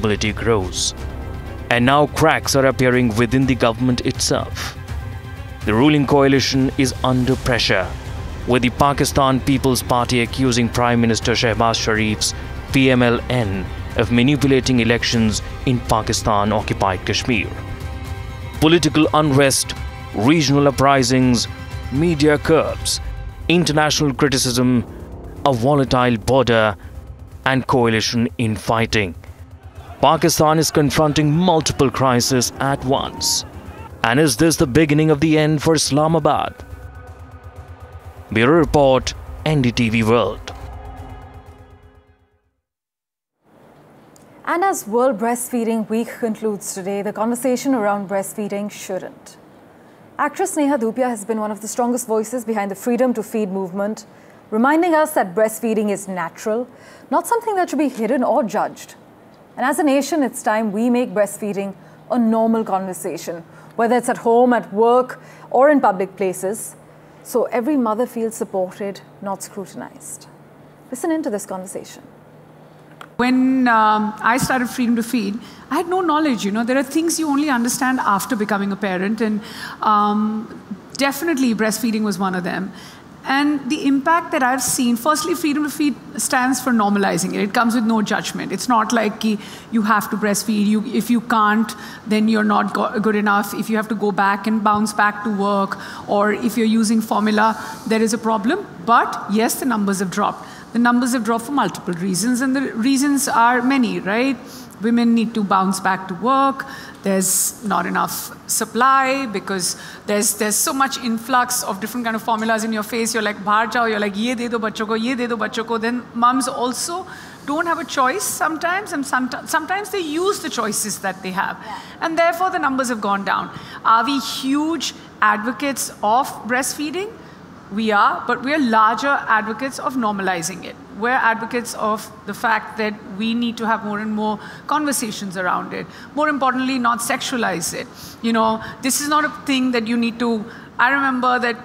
instability grows. And now cracks are appearing within the government itself. The ruling coalition is under pressure, with the Pakistan People's Party accusing Prime Minister Shehbaz Sharif's PMLN of manipulating elections in Pakistan-occupied Kashmir. Political unrest, regional uprisings, media curbs, international criticism, a volatile border, and coalition infighting. Pakistan is confronting multiple crises at once. And is this the beginning of the end for Islamabad? Bureau Report, NDTV World. And as World Breastfeeding Week concludes today, the conversation around breastfeeding shouldn't. Actress Neha Dhupia has been one of the strongest voices behind the Freedom to Feed movement, reminding us that breastfeeding is natural, not something that should be hidden or judged. And as a nation, it's time we make breastfeeding a normal conversation, whether it's at home, at work, or in public places, so every mother feels supported, not scrutinized. Listen into this conversation. When I started Freedom to Feed, I had no knowledge, There are things you only understand after becoming a parent, and definitely breastfeeding was one of them. And the impact that I've seen, firstly, Freedom to Feed stands for normalizing it. It comes with no judgment. It's not like you have to breastfeed. If you can't, then you're not good enough. If you have to go back and bounce back to work, or if you're using formula, there is a problem. But yes, the numbers have dropped. The numbers have dropped for multiple reasons, and the reasons are many, right? Women need to bounce back to work. There's not enough supply because there's so much influx of different kind of formulas in your face. You're like, bahar jao, you're like, ye de do bachcho ko, ye de do bachcho ko. Then mums also don't have a choice sometimes, and sometimes they use the choices that they have. Yeah. And therefore, the numbers have gone down. Are we huge advocates of breastfeeding? We are, but we are larger advocates of normalizing it. We're advocates of the fact that we need to have more and more conversations around it. More importantly, not sexualize it. This is not a thing that you need to... I remember that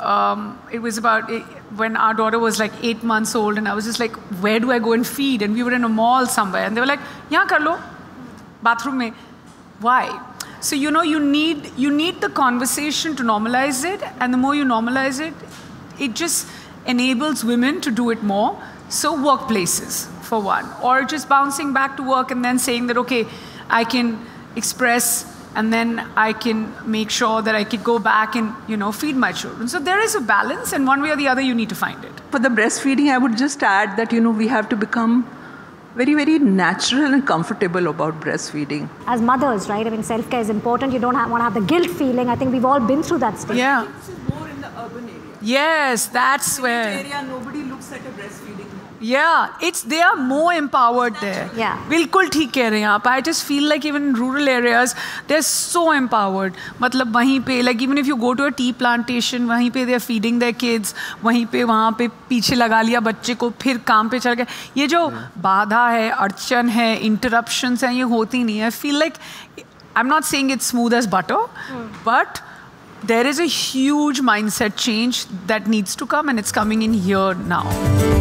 it was about when our daughter was like 8 months old, and I was just like, where do I go and feed? And we were in a mall somewhere, and they were like, yahan kar lo, bathroom mein. Why? So, you need the conversation to normalize it, and the more you normalize it, it just enables women to do it more. So workplaces, for one, or just bouncing back to work and then saying that, okay, I can express, and then I can make sure that I could go back and, feed my children. So there is a balance, and one way or the other, you need to find it. For the breastfeeding, I would just add that, we have to become very, very natural and comfortable about breastfeeding. As mothers, right? I mean, self-care is important. You don't want to have the guilt feeling. I think we've all been through that stage. Yeah. This is more in the urban area. Yes, that's where... In the area, nobody looks at a breastfeeding. Yeah, they are more empowered there. Yeah. Bilkul theek keh rahe hain aap. I just feel like even in rural areas, they're so empowered. Matlab wahin pe, like even if you go to a tea plantation, wahin pe they're feeding their kids, wahan pe piche laga liya bacche ko, phir kaam pe chal gaya. Ye jo baadha hai, archan hai, interruptions hai, ye hoti nahi hai. I feel like, I'm not saying it's smooth as butter, but there is a huge mindset change that needs to come, and it's coming in here now.